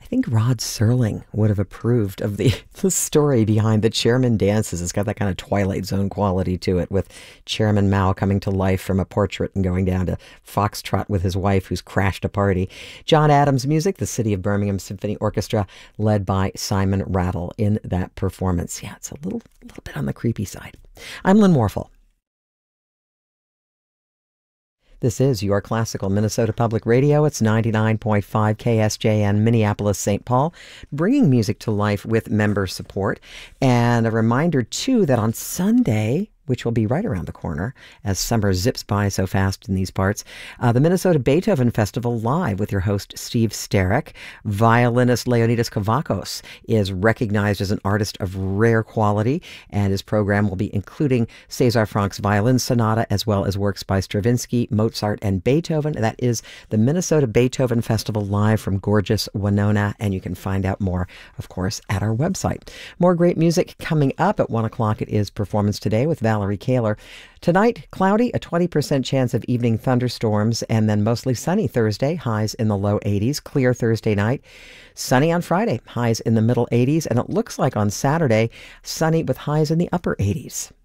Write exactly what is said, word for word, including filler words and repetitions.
think Rod Serling would have approved of the, the story behind the Chairman Dances. It's got that kind of Twilight Zone quality to it, with Chairman Mao coming to life from a portrait and going down to Foxtrot with his wife who's crashed a party. John Adams music, the City of Birmingham Symphony Orchestra, led by Simon Rattle in that performance. Yeah, it's a little, little bit on the creepy side. I'm Lynn Morphle. This is your classical Minnesota Public Radio. It's ninety-nine point five K S J N, Minneapolis, Saint Paul, bringing music to life with member support. And a reminder, too, that on Sunday, which will be right around the corner as summer zips by so fast in these parts, uh, the Minnesota Beethoven Festival live with your host, Steve Starek. Violinist Leonidas Kavakos is recognized as an artist of rare quality, and his program will be including César Franck's Violin Sonata, as well as works by Stravinsky, Mozart, and Beethoven. That is the Minnesota Beethoven Festival live from gorgeous Winona, and you can find out more, of course, at our website. More great music coming up. At one o'clock, it is Performance Today with Valerie Kaler. Tonight, cloudy, a twenty percent chance of evening thunderstorms, and then mostly sunny Thursday, highs in the low eighties. Clear Thursday night. Sunny on Friday, highs in the middle eighties, and it looks like on Saturday, sunny with highs in the upper eighties.